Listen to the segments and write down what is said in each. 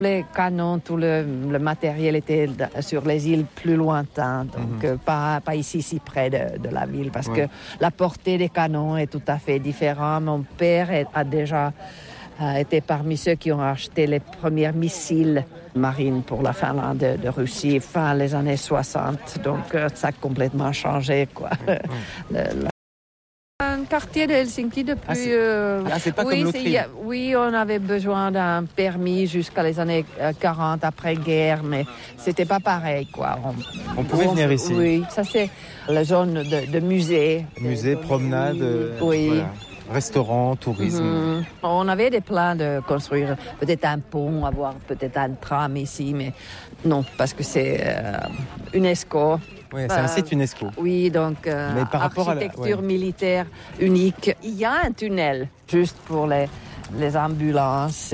Les canons, tout le matériel était sur les îles plus lointaines, donc pas ici si près de la ville, parce que la portée des canons est tout à fait différente. Mon père a déjà été parmi ceux qui ont acheté les premiers missiles marines pour la Finlande de Russie, fin les années 60, donc ça a complètement changé, quoi. Un quartier de Helsinki depuis... c'est pas comme l'Autriche. Oui, on avait besoin d'un permis jusqu'à les années 40 après-guerre, mais c'était pas pareil, quoi. On pouvait venir ici. Oui, ça c'est la zone de musée. Musée, promenade, oui. Restaurant, tourisme. On avait des plans de construire peut-être un pont, avoir peut-être un tram ici, mais non, parce que c'est UNESCO. Oui, c'est un site UNESCO. Oui, donc mais par rapport architecture militaire unique. Il y a un tunnel juste pour les ambulances.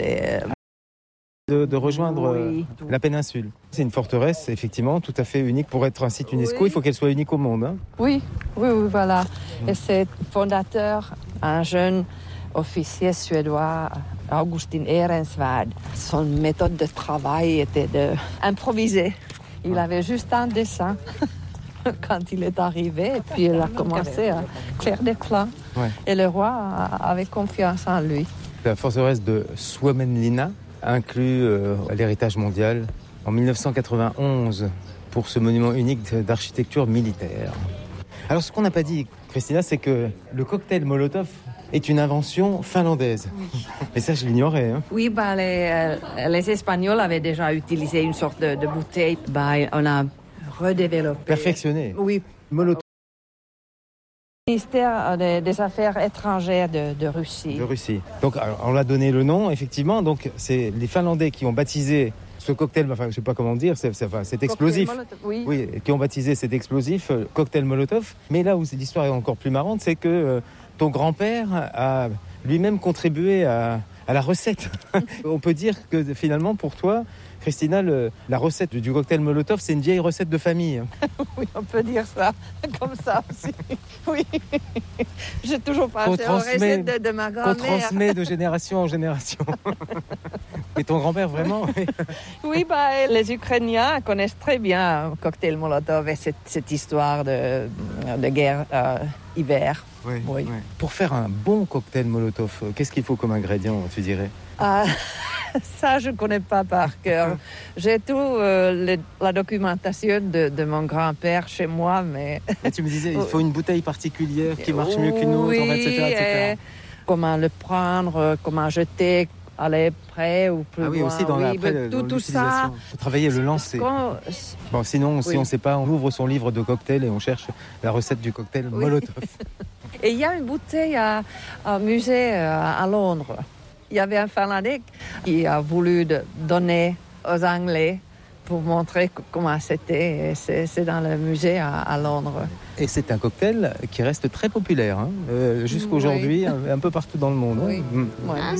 De rejoindre la péninsule. C'est une forteresse, effectivement, tout à fait unique. Pour être un site UNESCO, il faut qu'elle soit unique au monde. Hein. Oui, voilà. Et c'est fondateur, un jeune officier suédois, Augustin Ehrensvärd. Son méthode de travail était d'improviser. Il avait juste un dessin quand il est arrivé, et puis il a commencé à faire des plans. Ouais. Et le roi avait confiance en lui. La forteresse de Suomenlinna inclut l'héritage mondial en 1991 pour ce monument unique d'architecture militaire. Alors ce qu'on n'a pas dit, Christina, c'est que le cocktail Molotov est une invention finlandaise. Oui. Et ça, je l'ignorais. Hein. Oui, les Espagnols avaient déjà utilisé une sorte de bouteille. On a redéveloppé. Perfectionné. Oui. Molotov. Le ministère des Affaires étrangères de Russie. De Russie. Donc, alors, on l'a donné le nom, effectivement. Donc, c'est les Finlandais qui ont baptisé ce cocktail, enfin, je ne sais pas comment dire, cet explosif. Oui, qui ont baptisé cet explosif cocktail Molotov. Mais là où l'histoire est encore plus marrante, c'est que ton grand-père a lui-même contribué à la recette. On peut dire que finalement, pour toi, Christina, la recette du cocktail Molotov, c'est une vieille recette de famille. Oui, on peut dire ça, comme ça aussi. Oui, j'ai toujours pensé aux recettes de ma grand-mère. Qu'on transmet de génération en génération. Et ton grand-père, vraiment? Oui, les Ukrainiens connaissent très bien le cocktail Molotov et cette histoire de guerre hiver. Oui. Pour faire un bon cocktail Molotov, qu'est-ce qu'il faut comme ingrédient, tu dirais? Ça, je ne connais pas par cœur. J'ai tout la documentation de mon grand-père chez moi, mais... Et tu me disais, il faut une bouteille particulière qui marche mieux qu'une autre, etc. Comment le prendre, comment jeter, aller près ou plus loin. Oui, aussi dans tout ça. Il faut travailler le lancer. Bon, sinon, si on ne sait pas, on ouvre son livre de cocktail et on cherche la recette du cocktail Molotov. Et il y a une bouteille au musée à Londres. Il y avait un Finlandais qui a voulu donner aux Anglais pour montrer comment c'était. C'est dans le musée à Londres. Et c'est un cocktail qui reste très populaire, jusqu'aujourd'hui, un peu partout dans le monde. Oui.